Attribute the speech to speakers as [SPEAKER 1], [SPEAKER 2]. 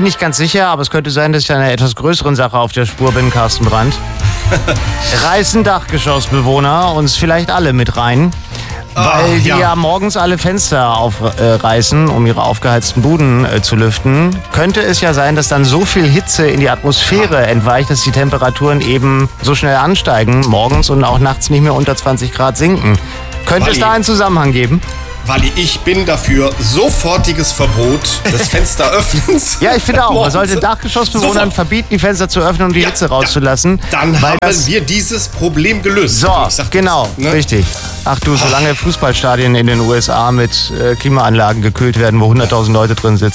[SPEAKER 1] nicht ganz sicher, aber es könnte sein, dass ich einer etwas größeren Sache auf der Spur bin, Carsten Brandt. Reißen Dachgeschossbewohner uns vielleicht alle mit rein, weil die ja morgens alle Fenster aufreißen, um ihre aufgeheizten Buden zu lüften. Könnte es ja sein, dass dann so viel Hitze in die Atmosphäre entweicht, dass die Temperaturen eben so schnell ansteigen, morgens und auch nachts nicht mehr unter 20 Grad sinken. Könnte es da einen Zusammenhang geben?
[SPEAKER 2] Walli, ich bin dafür sofortiges Verbot des Fensteröffnens.
[SPEAKER 1] Ja, ich finde auch. Man sollte Dachgeschossbewohnern verbieten, die Fenster zu öffnen und die Hitze rauszulassen.
[SPEAKER 2] Dann haben wir dieses Problem gelöst.
[SPEAKER 1] So, genau, richtig. Ach du, solange Fußballstadien in den USA mit Klimaanlagen gekühlt werden, wo 100.000 Leute drin sitzen.